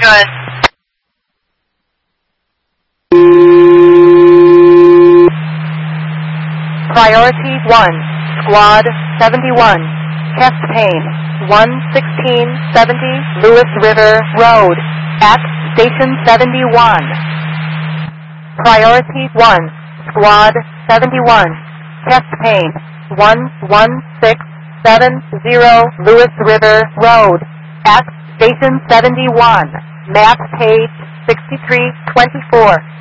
Good. Priority 1, Squad 71, chest pain, 11670 Lewis River Road, at Station 71. Priority 1, Squad 71, chest pain, 11670 Lewis River Road, at Station 71, map page 6324.